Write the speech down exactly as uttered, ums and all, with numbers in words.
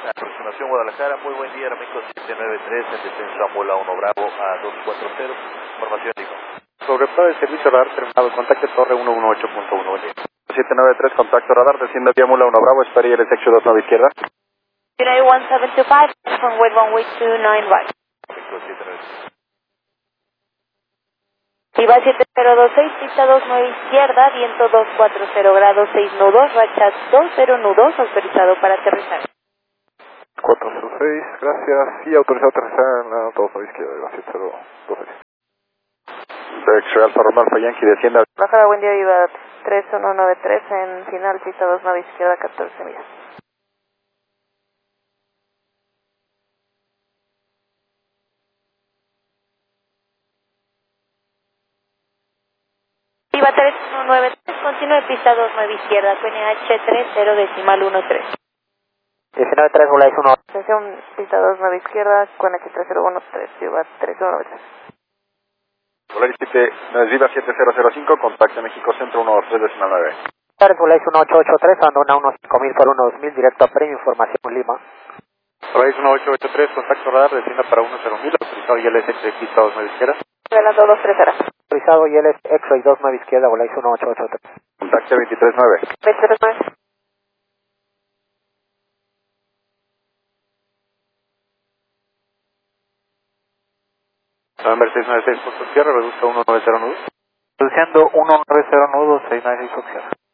Aproximación Guadalajara, muy buen día, México siete nueve tres, en descenso a Mula uno Bravo a dos cuatro cero, información digo. Sobre todo el servicio radar terminado, contacto Torre ciento dieciocho punto uno. siete nueve tres, contacto radar, desciende vía Mula uno Bravo, espera y el sexo dos nueve izquierda. United one seven two five, from weight one way two nine right. México siete nueve tres. Viva siete cero dos seis, pista dos nueve izquierda, viento dos cuatro cero grados seis nudos, racha dos cero nudos, autorizado para aterrizar. cuatro cero seis, gracias, y autorizado a aterrizar en la dos nueve izquierda, siete cero dos seis. X-Ray Alfa Romeo Yankee, descienda. Baja, buen día, Viva tres uno nueve tres, en final, pista dos nueve izquierda, catorce millas. Viva tres uno nueve tres, continúe pista dos nueve izquierda, P N H tres cero decimal uno tres. diecinueve tres, Volais uno. Atención, pista dos nueve izquierda, P N H tres cero uno tres, Viva tres uno nueve tres. Volais siete, no es Viva siete cero cero cinco, contacto México Centro uno dos tres decimal nueve. Volais uno ocho ocho tres, ando una uno cinco mil por uno dos mil, directo a Premio, información Lima. Volais uno ocho ocho tres, contacto radar, descienda para uno cero mil, autorizado y el S X pista dos nueve izquierda. Adelante dos tres cero. Autorizado y el X-Ray dos nueve izquierda, Volais uno ocho ocho tres. Contacto veintitrés nueve. veintitrés nueve. November seis nueve seis, puesto cierre, reduzca uno nueve cero nudos. Reduciendo uno nueve cero nudos, seis nueve seis opción.